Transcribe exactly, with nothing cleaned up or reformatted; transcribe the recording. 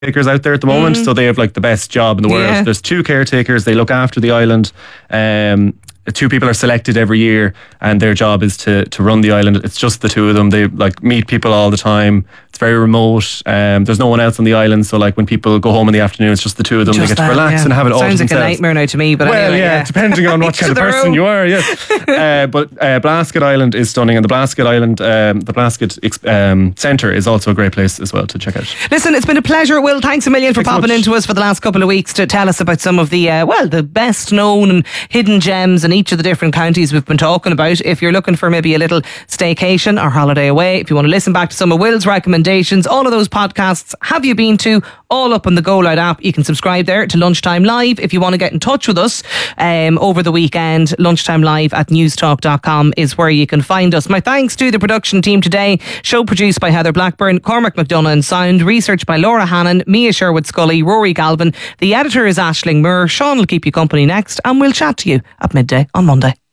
caretakers out there at the moment, mm. so they have like the best job in the world. Yeah. There's two caretakers, they look after the island. Um, two people are selected every year, and their job is to to run the island. It's just the two of them. They like meet people all the time. It's very remote. Um, there's no one else on the island, so like when people go home in the afternoon, it's just the two of them. Just they get that, to relax yeah. and have it all Sounds to like themselves. a nightmare now to me, but well, anyway, yeah, yeah. depending on what kind of person own. you are, yeah. uh, but uh, Blasket Island is stunning, and the Blasket Island, um, the Blasket um, Centre is also a great place as well to check out. Listen, it's been a pleasure, Will. Thanks a million for Thanks popping much. into us for the last couple of weeks to tell us about some of the, uh, well, the best known and hidden gems in each of the different counties we've been talking about. If you're looking for maybe a little staycation or holiday away, if you want to listen back to some of Will's recommendations, all of those podcasts have you been to, all up on the Go Loud app. You can subscribe there to Lunchtime Live. If you want to get in touch with us um, over the weekend, lunchtime live at newstalk dot com is where you can find us. My thanks to the production team today. Show produced by Heather Blackburn, Cormac McDonough and sound, research by Laura Hannon, Mia Sherwood Scully, Rory Galvin. The editor is Aisling Moore. Sean will keep you company next, and we'll chat to you at midday on Monday.